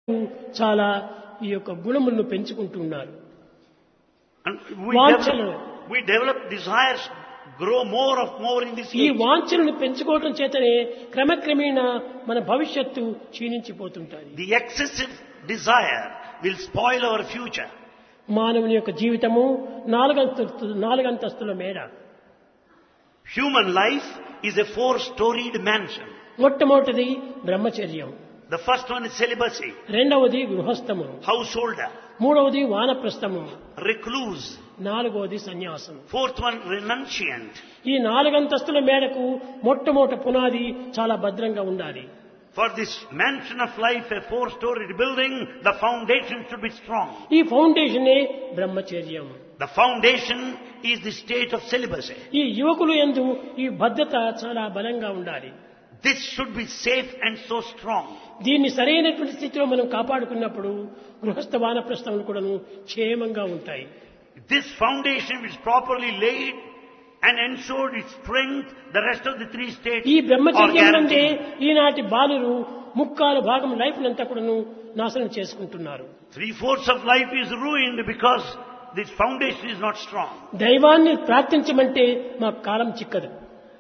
చాలా ఈ యొక్క గుణములను పెంచుకుంటున్నారు. And వాంఛలు we develop desires, grow more in this ఈ age. వాంఛలను పెంచుకోవటం చేతనే క్రమక్రమేణా మన భవిష్యత్తు క్షీణించిపోతుంటాయి. The excessive desire will spoil our future. మానవుని యొక్క జీవితము నాలుగంతస్తుల మేడ. Human life is a 4-storied mansion. మొట్టమొదటిది బ్రహ్మచర్యం, The first one is celibacy, రెండవది గృహస్థము, householder, మూడవది వానప్రస్థము, recluse, నాలుగవది సన్యాసం. fourth one renunciant. ఈ నాలుగంతస్తుల మేడకు మొట్టమొదటి పునాది చాలా భద్రంగా ఉండాలి. For this mansion of life, a 4-storied building, the foundation should be strong. ఈ ఫౌండేషనే బ్రహ్మచర్యం. The foundation is the state of celibacy. ఈ యువకులు యందు ఈ భద్రత చాలా బలంగా ఉండాలి. This should be safe and so strong. దీన్ని సరైనటువంటి స్థితిలో మనం కాపాడుకున్నప్పుడు గృహస్థ వానప్రస్థములు కూడాను క్షేమంగా ఉంటాయి. This foundation is properly laid and ensured its strength, the rest of the 3 states ఈ are బ్రహ్మచర్యం నుండే guaranteed. ఈనాటి బాలురు ముక్కాలు భాగం లైఫ్ నంతా కూడాను నాశనం చేసుకుంటున్నారు. 3/4 of life is ruined because this foundation is not strong. దైవాన్ని ప్రార్థించమంటే మాకు కాలం చిక్కదు.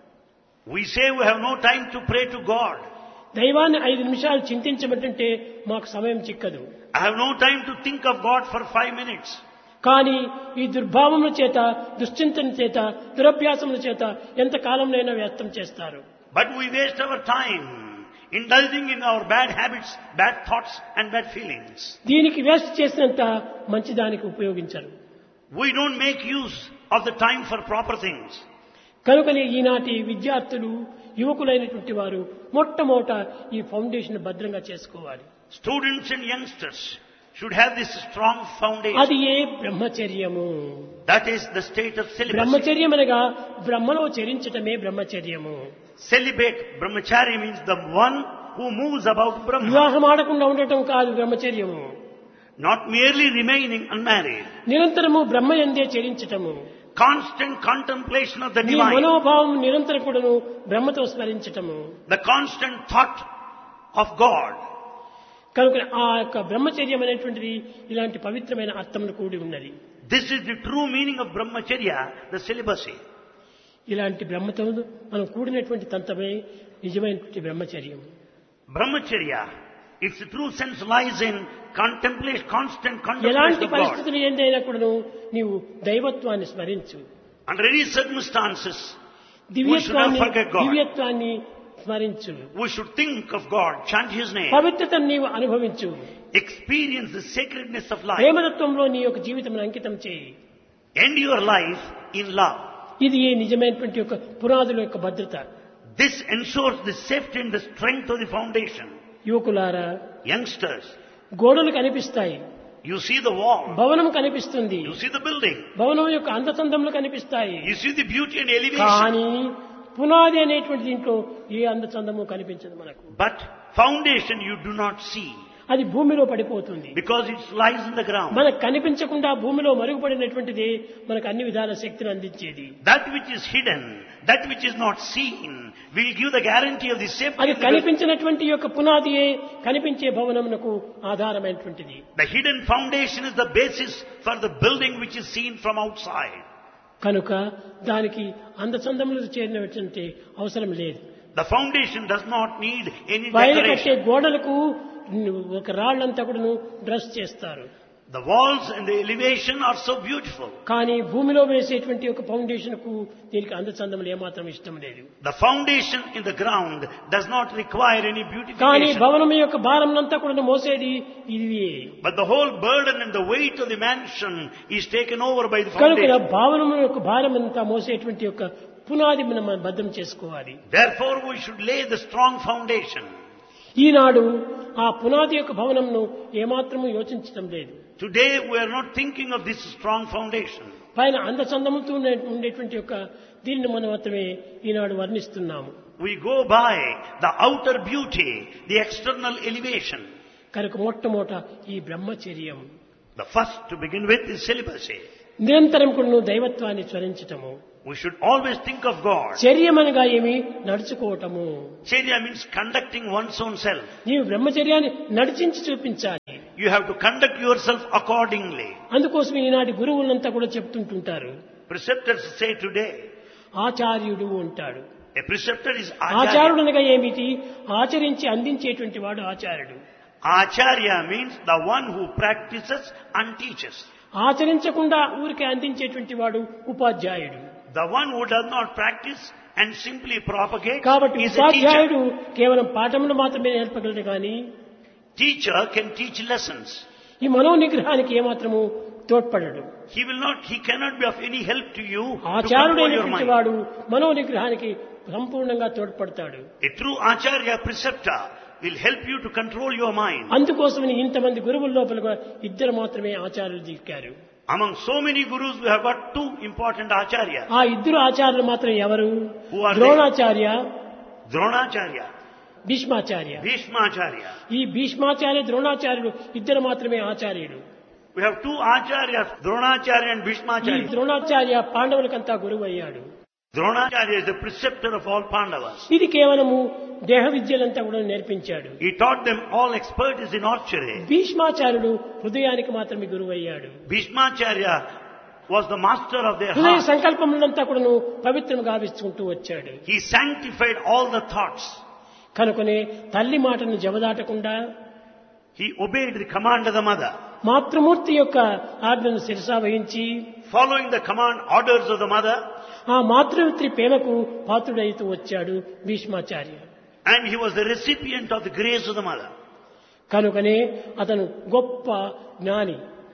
We say we have no time to pray to God. దైవాన్ని 5 నిమిషాలు చింతించమంటే మాకు సమయం చిక్కదు. I have no time to think of God for 5 minutes. కానీ ఈ దుర్భావముల చేత, దుశ్చింతన చేత, దురభ్యాసముల చేత ఎంత కాలంనైనా వ్యర్థం చేస్తారు. But we waste our time indulging in our bad habits, bad thoughts and bad feelings. దీనికి వేస్ట్ చేసినంత మంచిదానికి ఉపయోగించరు. We don't make use of the time for proper things. కనుకనే ఈనాటి విద్యార్థులు, యువకులైనటువంటి వారు మొట్టమొదట ఈ ఫౌండేషన్ భద్రంగా చేసుకోవాలి. Students and youngsters should have this strong foundation. అది ఏ బ్రహ్మచర్యము. That is the state of celibacy. బ్రహ్మచర్యం అనగా బ్రహ్మలో చరించటమే బ్రహ్మచర్యము. Celibate, brahmachari means the one who moves about Brahma. వివాహం ఆడకుండా ఉండటం కాదు బ్రహ్మచర్యము. Not merely remaining unmarried. నిరంతరము బ్రహ్మ యందే చరించటము. Constant contemplation of the నీ divine. మనోభావం నిరంతరం కూడాను బ్రహ్మతో స్మరించటము. The constant thought of God. కనుక ఆ యొక్క బ్రహ్మచర్యం అనేటువంటిది ఇలాంటి పవిత్రమైన అర్థములు కూడి ఉన్నది. This is the true meaning of brahmacharya, the celibacy. ఇలాంటి బ్రహ్మతో మనం కూడినటువంటి తంత్రమే నిజమైనటువంటి బ్రహ్మచర్యం. Brahmacharya, its true sense lies in contemplation, constant contemplation ఎలాంటి of God. పరిస్థితులు ఏందైనా కూడాను నీవు దైవత్వాన్ని స్మరించు. Under any circumstances, దివ్యత్వాన్ని forget God. దివ్యత్వాన్ని స్మరించు. we should think of God, chant His name, పవిత్రతను నీవు అనుభవించు. experience the sacredness of life, ప్రేమతత్వంలో నీ యొక్క జీవితం అంకితం చేయి. end your life in love. ఇది ఈ నిజమైనటువంటి యొక్క పునాదుల యొక్క భద్రత. This ensures the safety and the strength of the foundation. యువకులారా, Youngsters, గోడలు కనిపిస్తాయి, you see the wall, భవనం కనిపిస్తుంది, you see the building, భవనం యొక్క అందచందములు కనిపిస్తాయి. you see the beauty and elevation. కానీ పునాది అనేటువంటి దీంట్లో ఏ అందచందము కనిపించదు మనకు. But foundation you do not see అది భూమిలో పడిపోతుంది. because it lies in the ground. మనకు కనిపించకుండా భూమిలో మరుగుపడినటువంటిది మనకు అన్ని విధాల శక్తిని అందించేది. That which is hidden, that which is not seen, will give the guarantee of the safety. అది of the building. కనిపించినటువంటి యొక్క పునాదియే కనిపించే భవనమునకు ఆధారమైనటువంటిది. The hidden foundation is the basis for the building which is seen from outside. కనుక దానికి అందచందములు చేరినటువంటి అవసరం లేదు. The foundation does not need any పైన కట్టే decoration. గోడలకు ఒక రాళ్లంతా కూడా డ్రెస్ చేస్తారు. The walls and the elevation are so beautiful. కానీ భూమిలో వేసేటువంటి ఒక ఫౌండేషన్ కు దీనికి అందచందములు ఏమాత్రం ఇష్టం లేదు. The foundation in the ground does not require any కానీ beautification. భవనం యొక్క భారంనంతా కూడా మోసేది ఇది. But the whole burden and the weight of the mansion is taken over by the కనుక foundation. భవనం యొక్క భారం అంతా మోసేటువంటి యొక్క పునాది మనం భద్రం చేసుకోవాలి. Therefore we should lay the strong foundation. ఈనాడు ఆ పునాది యొక్క భవనంను ఏమాత్రము యోచించడం లేదు. Today we are not thinking of this strong foundation. పైన అందచందములతో ఉండేటువంటి యొక్క దీన్ని మనం మాత్రమే ఈనాడు వర్ణిస్తున్నాము. We go by the outer beauty, the external elevation. కనుక మొట్టమొదట ఈ బ్రహ్మచర్యం The first to begin with is celibacy. నిరంతరం కూడా నువ్వు దైవత్వాన్ని స్మరించటము. We should always think of God. చర్యమనగా ఏమి? నడుచుకోవటము. Charya means conducting one's own self. నీవు బ్రహ్మచర్యాన్ని నడిచించి చూపించాలి. You have to conduct yourself accordingly. అందుకోసం ఈనాటి గురువులంతా కూడా చెప్తుంటుంటారు. Preceptors say today, ఆచార్యుడు అంటాడు. a preceptor is Acharya. ఆచార్యుడు అనగా ఏమిటి? ఆచరించి అందించేటువంటి వాడు ఆచార్యుడు. Acharya means the one who practices and teaches. ఆచరించకుండా ఊరికే అందించేటువంటి వాడు ఉపాధ్యాయుడు. The one who does not practice and simply propagate కాబట్టి is a teacher. ఉపాధ్యాయుడు కేవలం పాఠములు మాత్రమే నేర్పగలడు కానీ Teacher can teach lessons. ఈ మనో నిగ్రహానికి ఏమాత్రము తోడ్పడడు. He cannot be of any help to you to control your ఆచార్యుడైనటువంటి mind. వాడు మనో నిగ్రహానికి సంపూర్ణంగా తోడ్పడతాడు. A true Acharya preceptor will help you to control your mind. అందుకోసమని ఇంతమంది గురువుల లోపల ఇద్దరు మాత్రమే ఆచార్యులు దిక్కారు. Among so many gurus, we have got two important Acharyas. ఆ ఇద్దరు ఆచార్యులు మాత్రం ఎవరు? Who are Dronacharya, Dronacharya, Bhishmacharya. Bhishmacharya. ఈ భీష్మాచార్య ద్రోణాచార్యులు ఇద్దరు మాత్రమే ఆచార్యులు. We have two Acharyas, Dronacharya and ఈ Bhishmacharya. ద్రోణాచార్య పాండవులకంతా గురువు అయ్యాడు. Dronacharya is the preceptor of all Pandavas. ఇది కేవలము దేహ విద్యలంతా కూడా నేర్పించాడు. He taught them all expertise in archery. భీష్మాచార్యుడు హృదయానికి మాత్రమే గురువు అయ్యాడు. Bhishmacharya was the master of their హృదయ heart. సంకల్పములంతా కూడాను పవిత్రం గావించుకుంటూ వచ్చాడు. He sanctified all the thoughts. కనుకనే తల్లి మాటను జవదాటకుండా He obeyed the command of the mother. మాతృమూర్తి యొక్క ఆజ్ఞను శిరసా వహించి Following the command orders of the mother, ఆ మాతృత్రి ప్రేమకు పాత్రుడైతూ వచ్చాడు Bhishmacharya. and he was the recipient of the grace of the mother. కనుకనే అతను గొప్ప జ్ఞాని.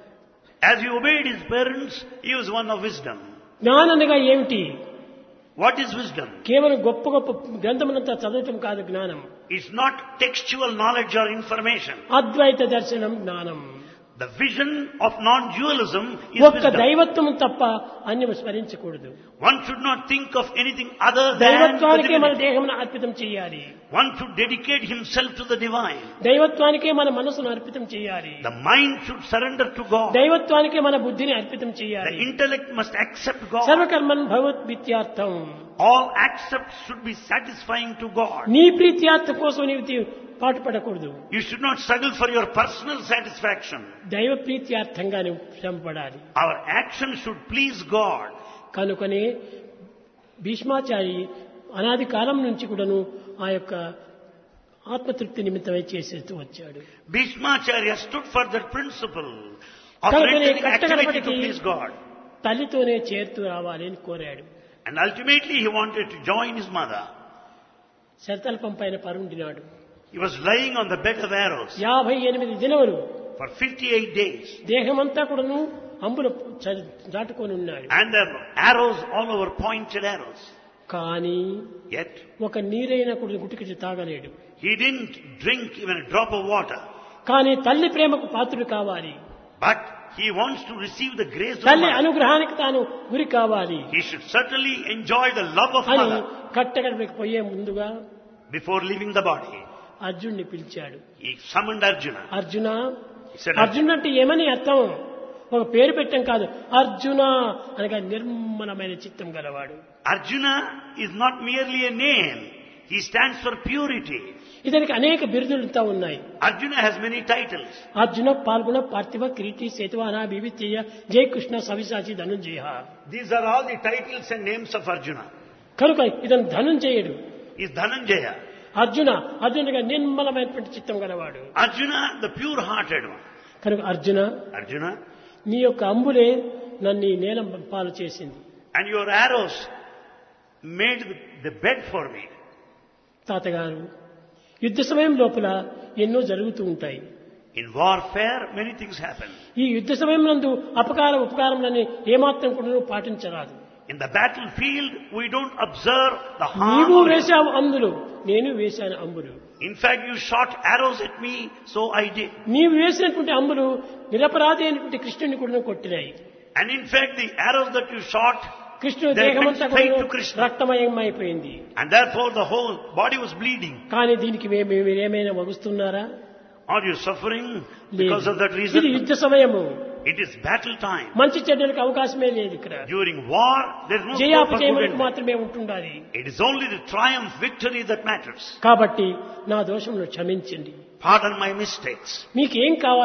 As he obeyed his parents, he was one of wisdom. జ్ఞాననగా ఏమిటి? What is wisdom? కేవలం గొప్ప గొప్ప గ్రంథములంతా చదవటం కాదు జ్ఞానం. It's not textual knowledge or information. అద్వైత దర్శనం జ్ఞానం. The vision of non-dualism is ఒక్క wisdom. దైవత్వం తప్ప అన్ని స్మరించకూడదు. One should not think of anything other than the దైవత్వానికే మన divinity. దేహమును అర్పితం చేయాలి. One should dedicate himself to the divine. దైవత్వానికే మన మనసును అర్పితం చేయాలి. The mind should surrender to God. దైవత్వానికే మన బుద్ధిని అర్పితం The చేయాలి. intellect must accept God. సర్వకర్మన్ భగవద్విత్యార్థం. All accepts should be satisfying to God. నీ ప్రీత్యార్థ కోసం నీవు పాటుపడకూడదు. You should not struggle for your personal satisfaction. దైవ ప్రీత్యార్థంగా నువ్వు శ్రమపడాలి. Our action should please God. కనుకనే భీష్మాచారి అనాది కాలం నుంచి కూడాను ఆ యొక్క ఆత్మతృప్తి నిమిత్తమై చేసేస్తూ వచ్చాడు. Bhishmacharya stood for that principle of కనుకనే rendering activity to కట్టకడపటికి please God. తల్లితోనే చేరుతూ రావాలి అని కోరాడు. And ultimately he wanted to join his mother. శరతల్పం పైన పరుండినాడు. He was lying on the bed of arrows 58 దినములు for 58 days. దేహమంతా కూడాను అంబుల దాటుకొని ఉన్నాడు. And there were arrows all over, pointed arrows. కానీ Yet ఒక నీరైనా కూడా గుటికి తాగలేడు. he didn't drink even a drop of water. కానీ తల్లి ప్రేమకు పాత్రుడు కావాలి. But he wants to receive the grace of the తల్లి mother. అనుగ్రహానికి తాను గురి కావాలి He should certainly enjoy the love of అని mother కట్టకడపకి పోయే ముందుగా before leaving the body. అర్జున్ని పిలిచాడు. He summoned Arjuna. Arjuna, He said, Arjun అంటే ఏమని అర్థం? ఒక పేరు పెట్టం కాదు. అర్జున అనగా నిర్మలమైన చిత్తం గలవాడు. Arjuna is not merely a name. He stands for purity. ఇతనికి అనేక బిరుదులతో ఉన్నాయి. Arjuna has many titles. Arjuna, పాల్గొన, పార్థివ, కిరీటి, సేతువాన, వివిత్య, జయ Krishna, సవిసాచి, Dhanunjaya. These are all the titles and names of Arjuna. కనుక ఇతను ధనుంజయుడు. He is Dhananjaya. అర్జునుడిగా నిర్మలమైనటువంటి చిత్తం గలవాడు. Arjuna, the pure-hearted one. కనుక Arjuna, నీ యొక్క అంబులే నన్ను ఈ నేల పాలు చేసింది. and your arrows made the bed for me. తాతగారు, యుద్ధ సమయం లోపల ఎన్నో జరుగుతూ ఉంటాయి. In warfare, many things happen. ఈ యుద్ధ సమయం నందు ఉపకారములని ఏమాత్రం కూడా పాటించరాదు. In the battlefield, we don't observe the నీవు harm. వేశావు అంబులు, నేను వేశాను అంబులు. In fact, you shot arrows at me, so I did. నీవు వేసినటువంటి అంబులు నిరపరాధి అయినటువంటి కృష్ణుని కూడా కొట్టినాయి. And in fact, the arrows that you shot, కృష్ణుడు they దేహమంతా went straight కూడా to Krishna. రక్తమయమైపోయింది. And therefore the whole body was bleeding. కానీ దీనికి మీరేమైనా వగుస్తున్నారా? Are you suffering లేదు. because of that ఇది reason? యుద్ధ సమయము. It is battle time. మంచి చెడ్డలకు అవకాశమే లేదు ఇక్కడ. During war, there is no scope for good జయాపజయములకు and bad. మాత్రమే ఉంటుండాలి. It is only the triumph, victory that matters. కాబట్టి నా దోషమును క్షమించండి. Pardon my mistakes. మీకు ఏం కావాలి